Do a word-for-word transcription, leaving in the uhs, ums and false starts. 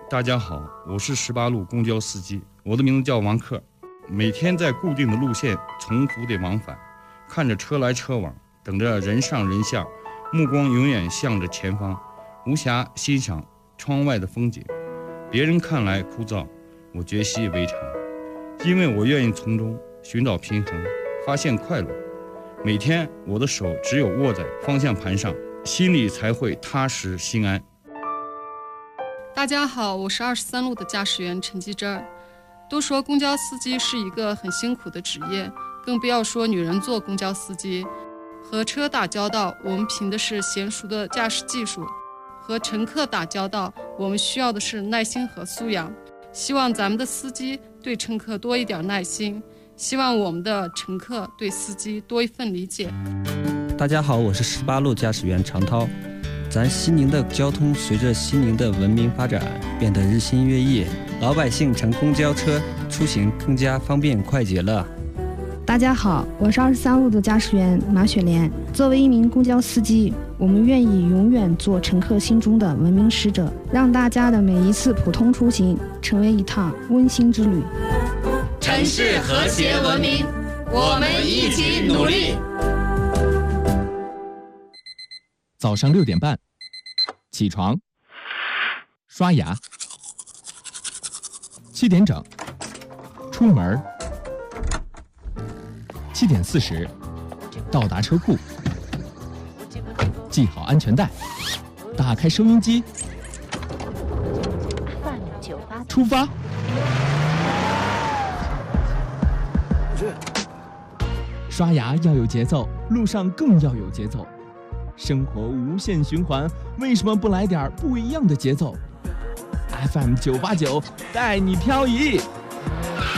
大家好，我是十八路公交司机，我的名字叫王克，每天在固定的路线重复地往返，看着车来车往，等着人上人下，目光永远向着前方，无暇欣赏窗外的风景。别人看来枯燥，我觉习以为常，因为我愿意从中寻找平衡，发现快乐。每天我的手只有握在方向盘上，心里才会踏实心安。 大家好，我是二十三路的驾驶员陈继珍。都说公交司机是一个很辛苦的职业，更不要说女人做公交司机。和车打交道，我们凭的是娴熟的驾驶技术；和乘客打交道，我们需要的是耐心和素养。希望咱们的司机对乘客多一点耐心，希望我们的乘客对司机多一份理解。 大家好，我是十八路驾驶员常涛。咱西宁的交通随着西宁的文明发展变得日新月异，老百姓乘公交车出行更加方便快捷了。 大家好，我是二十三路的驾驶员马雪莲。作为一名公交司机，我们愿意永远做乘客心中的文明使者，让大家的每一次普通出行成为一趟温馨之旅。 城市和谐文明，我们一起努力。 早上六点半起床，刷牙，七点整出门，七点四十到达车库，系好安全带，打开收音机，出发。刷牙要有节奏，路上更要有节奏。生活无限循环，为什么不来点不一样的节奏 ？F M 九八九带你漂移。